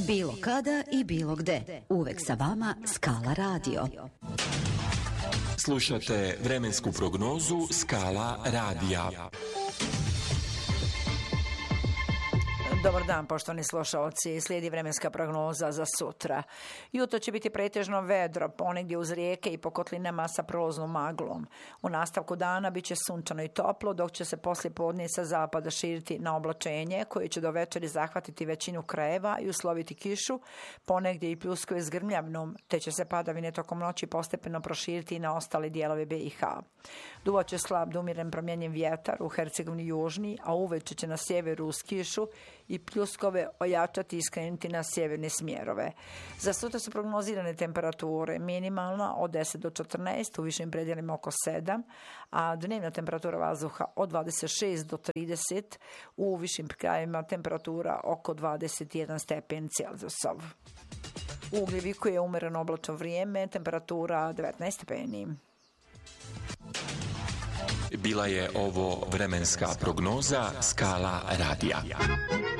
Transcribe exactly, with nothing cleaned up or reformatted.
Bilo kada i bilo gde. Uvek sa vama Skala Radio. Slušate vremensku prognozu Skala radija. Dobar dan, poštovani slušaoci. Slijedi vremenska prognoza za sutra. Jutro će biti pretežno vedro, ponegdje uz rijeke i po kotlinama sa prolaznom maglom. U nastavku dana bit će sunčano i toplo, dok će se poslije podne sa zapada širiti na oblačenje, koje će do večeri zahvatiti većinu krajeva i usloviti kišu, ponegdje i pljuskove s grmljavnom, te će se padavine tokom noći postepeno proširiti i na ostale dijelove B i H. Duvat će slab do umjeren promjenjiv vjetar u Hercegovini južni, a uveče će na sjeveru uz kišu i pljuskove ojačati i skrenuti na sjeverne smjerove. Za sutra su prognozirane temperature minimalna od deset do četrnaest, u višim predjelima oko sedam, a dnevna temperatura vazduha od dvadeset šest do trideset, u višim krajevima temperatura oko dvadeset jedan stepen Celzijusov. U Ugljeviku je umjereno oblačno vrijeme, temperatura devetnaest stepeni. Bila je ovo vremenska prognoza Skala radija.